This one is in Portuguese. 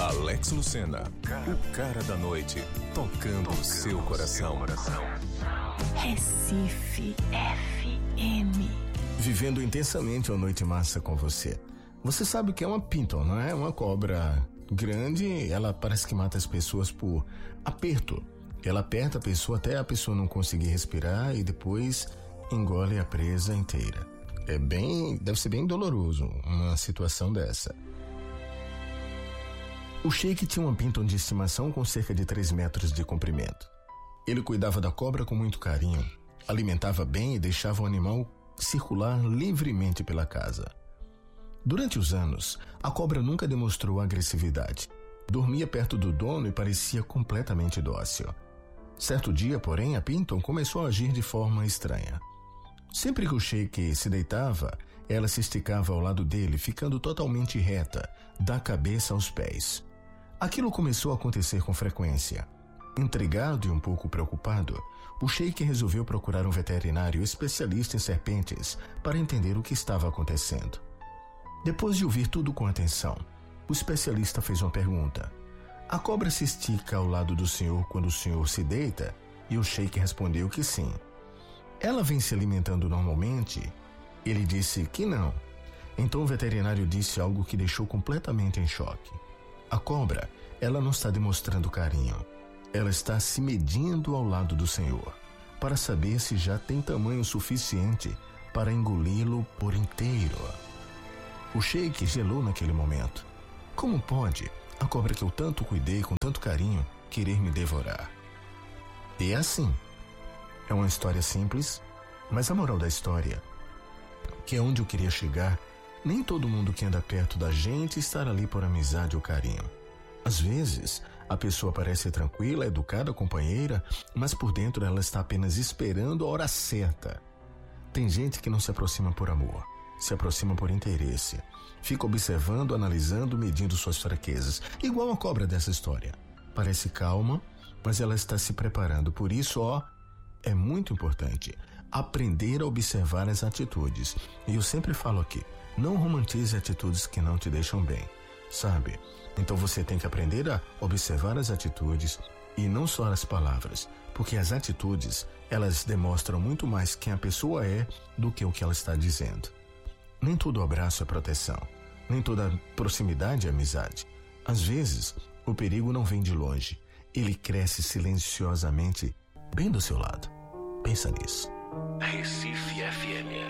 Alex Lucena, o cara da noite, tocando o seu coração. Recife FM. Vivendo intensamente uma noite massa com você. Você sabe o que é uma Python, não é? Uma cobra grande, ela parece que mata as pessoas por aperto. Ela aperta a pessoa até a pessoa não conseguir respirar e depois engole a presa inteira. Deve ser bem doloroso uma situação dessa. O Sheik tinha uma Python de estimação com cerca de 3 metros de comprimento. Ele cuidava da cobra com muito carinho, alimentava bem e deixava o animal circular livremente pela casa. Durante os anos, a cobra nunca demonstrou agressividade. Dormia perto do dono e parecia completamente dócil. Certo dia, porém, a Python começou a agir de forma estranha. Sempre que o Sheik se deitava, ela se esticava ao lado dele, ficando totalmente reta, da cabeça aos pés. Aquilo começou a acontecer com frequência. Intrigado e um pouco preocupado, o Sheik resolveu procurar um veterinário especialista em serpentes para entender o que estava acontecendo. Depois de ouvir tudo com atenção, o especialista fez uma pergunta. A cobra se estica ao lado do senhor quando o senhor se deita? E o Sheik respondeu que sim. Ela vem se alimentando normalmente? Ele disse que não. Então o veterinário disse algo que deixou completamente em choque. A cobra, ela não está demonstrando carinho. Ela está se medindo ao lado do senhor, para saber se já tem tamanho suficiente para engoli-lo por inteiro. O Sheik gelou naquele momento. Como pode a cobra que eu tanto cuidei com tanto carinho querer me devorar? E é assim. É uma história simples, mas a moral da história, que é onde eu queria chegar, nem todo mundo que anda perto da gente está ali por amizade ou carinho. Às vezes, a pessoa parece tranquila, educada, companheira, mas por dentro ela está apenas esperando a hora certa. Tem gente que não se aproxima por amor, se aproxima por interesse. Fica observando, analisando, medindo suas fraquezas, igual a cobra dessa história. Parece calma, mas ela está se preparando. Por isso, é muito importante aprender a observar as atitudes. E eu sempre falo aqui, não romantize atitudes que não te deixam bem, sabe? Então você tem que aprender a observar as atitudes e não só as palavras, porque as atitudes, elas demonstram muito mais quem a pessoa é do que o que ela está dizendo. Nem todo abraço é proteção, nem toda proximidade é amizade. Às vezes, o perigo não vem de longe, ele cresce silenciosamente bem do seu lado. Pensa nisso. Recife FM.